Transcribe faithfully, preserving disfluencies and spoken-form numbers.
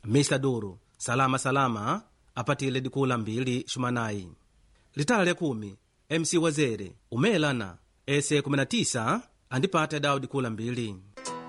mister Duru salama salama apatile dikula mbili shumanayi. Litala lekumi M C Wazere umelana ese kumi na tisa andipata dao dikula mbili.